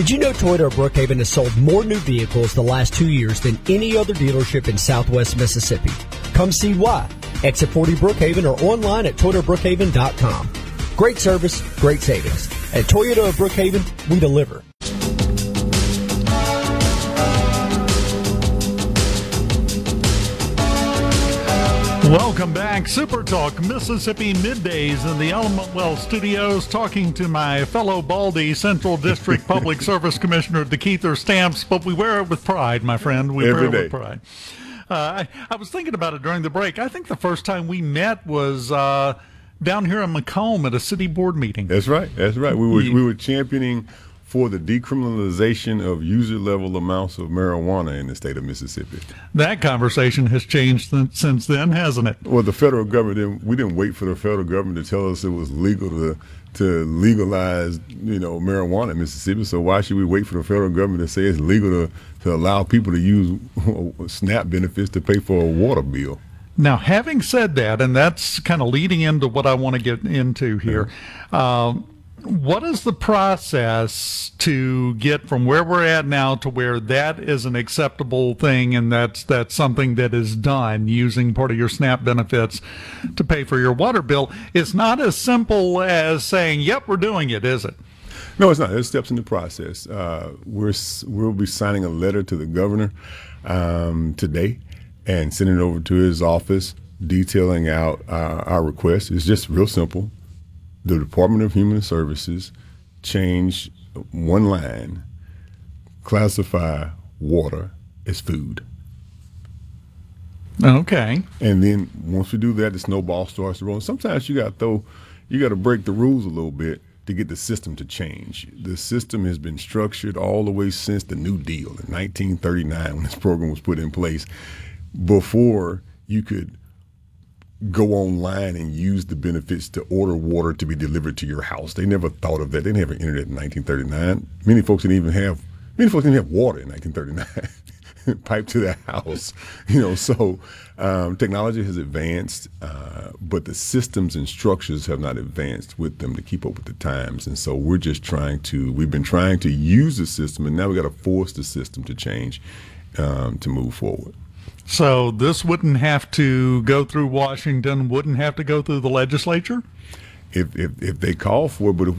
Did you know Toyota of Brookhaven has sold more new vehicles the last 2 years than any other dealership in Southwest Mississippi? Come see why. Exit 40 Brookhaven or online at ToyotaBrookhaven.com. Great service, great savings. At Toyota of Brookhaven, we deliver. Welcome back. Super Talk Mississippi Middays in the Element Well Studios, talking to my fellow Baldy Central District Public Service Commissioner, DeKeither Stamps, but we wear it with pride, my friend. We wear it with pride. I was thinking about it during the break. I think the first time we met was down here in Macomb at a city board meeting. That's right. That's right. We were championing for the decriminalization of user-level amounts of marijuana in the state of Mississippi. That conversation has changed since then, hasn't it? Well, the federal government, we didn't wait for the federal government to tell us it was legal to legalize, marijuana in Mississippi. So why should we wait for the federal government to say it's legal to allow people to use SNAP benefits to pay for a water bill? Now, having said that, and that's kind of leading into what I want to get into here, what is the process to get from where we're at now to where that is an acceptable thing, and that's something that is done using part of your SNAP benefits to pay for your water bill? It's not as simple as saying, yep, we're doing it, is it? No, it's not. There's steps in the process. We'll be signing a letter to the governor today and sending it over to his office detailing out our request. It's just real simple. The Department of Human Services changed one line, classify water as food. Okay. And then once we do that, the snowball starts to roll. Sometimes you got to break the rules a little bit to get the system to change. The system has been structured all the way since the New Deal in 1939 when this program was put in place. Before you could go online and use the benefits to order water to be delivered to your house. They never thought of that. They didn't have an internet in 1939. Many folks didn't even have water in 1939 piped to their house. So technology has advanced, but the systems and structures have not advanced with them to keep up with the times. And so we've been trying to use the system, and now we got to force the system to change to move forward. So this wouldn't have to go through Washington, wouldn't have to go through the legislature? If they call for it, but if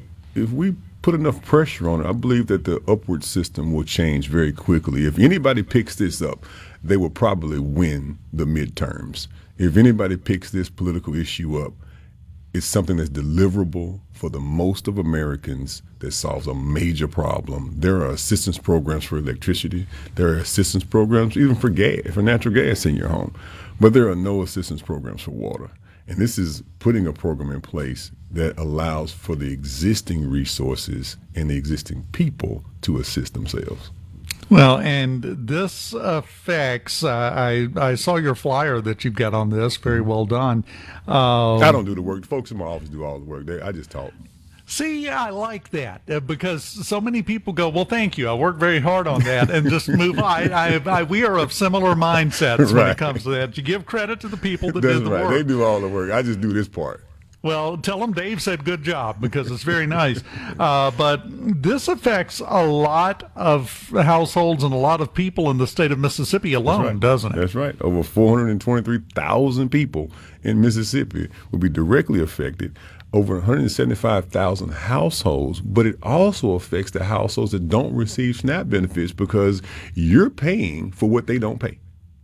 we put enough pressure on it, I believe that the upward system will change very quickly. If anybody picks this up, they will probably win the midterms. If anybody picks this political issue up, it's something that's deliverable for the most of Americans that solves a major problem. There are assistance programs for electricity. There are assistance programs even for natural gas in your home. But there are no assistance programs for water. And this is putting a program in place that allows for the existing resources and the existing people to assist themselves. Well, and this affects, I saw your flyer that you've got on this, very well done. I don't do the work. The folks in my office do all the work. I just talk. See, I like that because so many people go, well, thank you. I work very hard on that and just move on. We are of similar mindsets when it comes to that. You give credit to the people that did the work. They do all the work. I just do this part. Well, tell them Dave said good job because it's very nice. But this affects a lot of households and a lot of people in the state of Mississippi alone, doesn't it? That's right. Over 423,000 people in Mississippi will be directly affected. Over 175,000 households, but it also affects the households that don't receive SNAP benefits because you're paying for what they don't pay.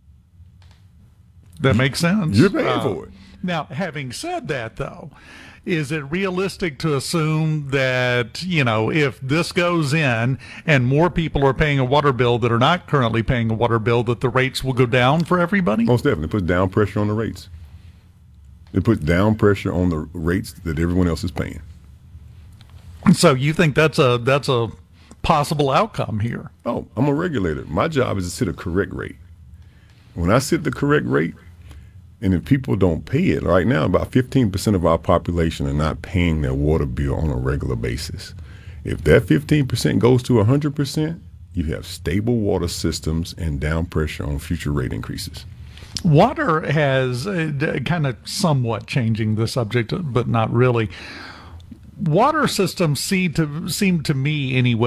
That makes sense. You're paying for it. Now, having said that, though, is it realistic to assume that, if this goes in and more people are paying a water bill that are not currently paying a water bill, that the rates will go down for everybody? Most definitely. It puts down pressure on the rates. It puts down pressure on the rates that everyone else is paying. So you think that's a possible outcome here? Oh, I'm a regulator. My job is to set a correct rate. When I set the correct rate, and if people don't pay it, right now about 15% of our population are not paying their water bill on a regular basis. If that 15% goes to 100%, you have stable water systems and down pressure on future rate increases. Water has kind of somewhat changing the subject, but not really. Water systems seem to me anyway